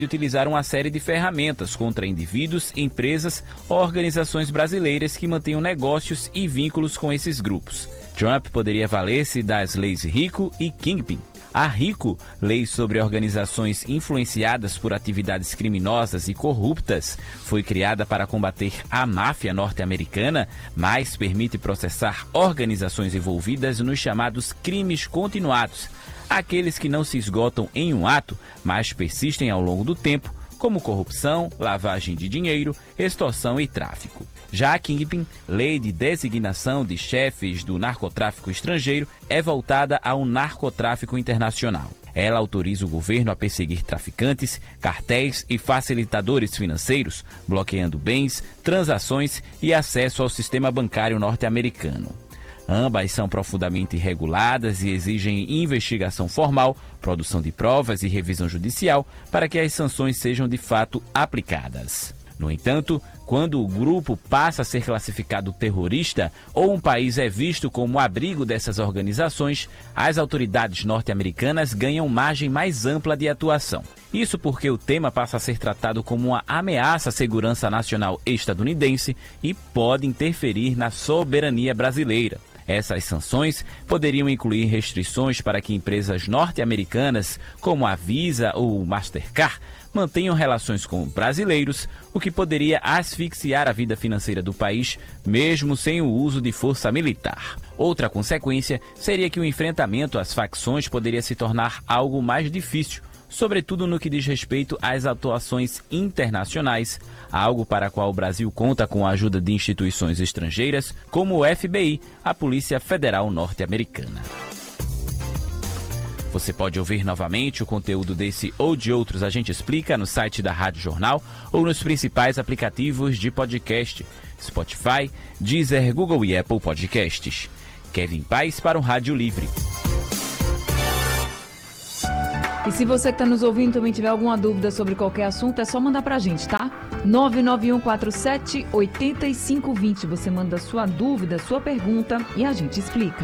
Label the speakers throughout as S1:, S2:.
S1: utilizar uma série de ferramentas contra indivíduos, empresas ou organizações brasileiras que mantenham negócios e vínculos com esses grupos. Trump poderia valer-se das leis RICO e Kingpin. A RICO, lei sobre organizações influenciadas por atividades criminosas e corruptas, foi criada para combater a máfia norte-americana, mas permite processar organizações envolvidas nos chamados crimes continuados, aqueles que não se esgotam em um ato, mas persistem ao longo do tempo, como corrupção, lavagem de dinheiro, extorsão e tráfico. Já a Kingpin, lei de designação de chefes do narcotráfico estrangeiro, é voltada ao narcotráfico internacional. Ela autoriza o governo a perseguir traficantes, cartéis e facilitadores financeiros, bloqueando bens, transações e acesso ao sistema bancário norte-americano. Ambas são profundamente reguladas e exigem investigação formal, produção de provas e revisão judicial para que as sanções sejam de fato aplicadas. No entanto, quando o grupo passa a ser classificado terrorista ou um país é visto como abrigo dessas organizações, as autoridades norte-americanas ganham margem mais ampla de atuação. Isso porque o tema passa a ser tratado como uma ameaça à segurança nacional estadunidense e pode interferir na soberania brasileira. Essas sanções poderiam incluir restrições para que empresas norte-americanas, como a Visa ou o Mastercard, mantenham relações com brasileiros, o que poderia asfixiar a vida financeira do país, mesmo sem o uso de força militar. Outra consequência seria que o enfrentamento às facções poderia se tornar algo mais difícil, sobretudo no que diz respeito às atuações internacionais, algo para a qual o Brasil conta com a ajuda de instituições estrangeiras, como o FBI, a Polícia Federal Norte-Americana. Você pode ouvir novamente o conteúdo desse ou de outros A Gente Explica no site da Rádio Jornal ou nos principais aplicativos de podcast, Spotify, Deezer, Google e Apple Podcasts. Kevin Paes para o Rádio Livre.
S2: E se você que está nos ouvindo também tiver alguma dúvida sobre qualquer assunto, é só mandar para a gente, tá? 99147-8520. Você manda sua dúvida, sua pergunta e a gente explica.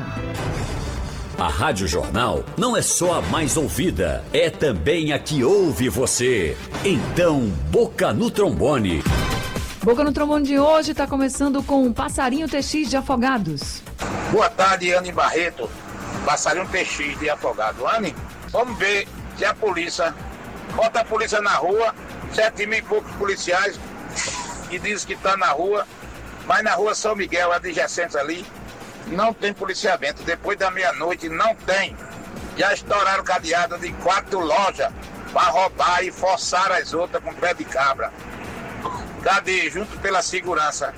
S3: A Rádio Jornal não é só a mais ouvida, é também a que ouve você. Então, Boca no Trombone.
S2: Boca no Trombone de hoje está começando com um Passarinho TX de Afogados.
S4: Boa tarde, Anne Barreto. Passarinho TX de Afogados. Anne, vamos ver se a polícia, bota a polícia na rua, 7.000 e poucos policiais, e diz que está na rua, mas na rua São Miguel, adjacentes ali, não tem policiamento. Depois da meia-noite não tem. Já estouraram cadeado de 4 lojas para roubar e forçar as outras com pé de cabra. Cadê? Junto pela segurança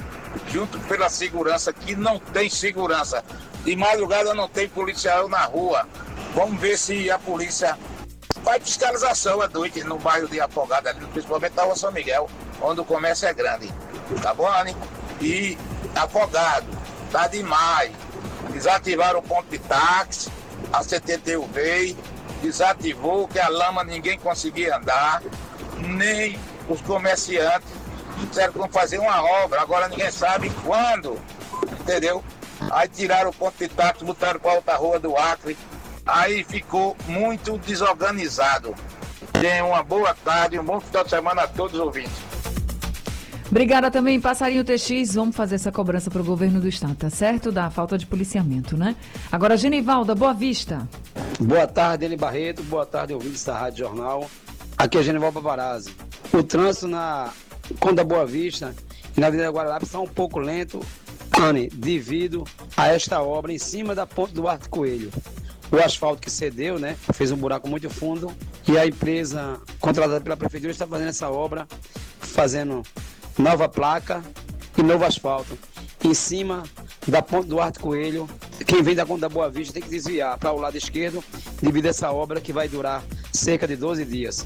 S4: que não tem segurança. De madrugada não tem policial na rua. Vamos ver se a polícia faz fiscalização à noite no bairro de Afogados, principalmente na rua São Miguel, onde o comércio é grande. Tá bom, Anny? E Afogados. Tá demais. Desativaram o ponto de táxi, a CTTU veio, desativou, que a lama ninguém conseguia andar, nem os comerciantes. Disseram que vão fazer uma obra, agora ninguém sabe quando, entendeu? Aí tiraram o ponto de táxi, botaram para outra rua do Acre, aí ficou muito desorganizado. Tenham uma boa tarde, um bom final de semana a todos os ouvintes.
S2: Obrigada também, Passarinho TX. Vamos fazer essa cobrança para o governo do estado, tá certo? Da falta de policiamento, né? Agora, Genivalda, Boa Vista.
S5: Boa tarde, Eli Barreto. Boa tarde, ouvintes da Rádio Jornal. Aqui é Genivaldo Paparazzi. O trânsito na Conda Boa Vista e na Avenida Guararapes está um pouco lento, Anny, devido a esta obra em cima da ponte do Duarte Coelho. O asfalto que cedeu, né? Fez um buraco muito fundo e a empresa contratada pela prefeitura está fazendo essa obra, fazendo nova placa e novo asfalto. Em cima da ponte do Duarte Coelho, quem vem da Conda Boa Vista tem que desviar para o lado esquerdo devido a essa obra que vai durar cerca de 12 dias.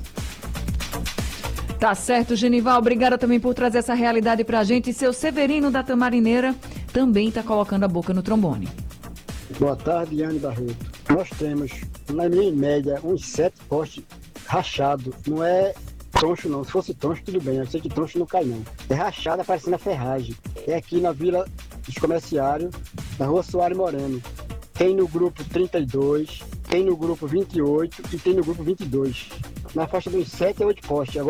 S2: Tá certo, Genival. Obrigada também por trazer essa realidade pra gente. E seu Severino da Tamarineira também tá colocando a boca no trombone.
S6: Boa tarde, Anny Barreto. Nós temos, na média, uns 7 postes rachados. Não é troncho não, se fosse troncho tudo bem, eu sei que troncho não cai não. É rachada parecendo a ferragem. É aqui na Vila dos Comerciários, na Rua Soares Moreno. Tem no grupo 32, tem no grupo 28 e tem no grupo 22. Na faixa dos 7 a 8 postes. Agora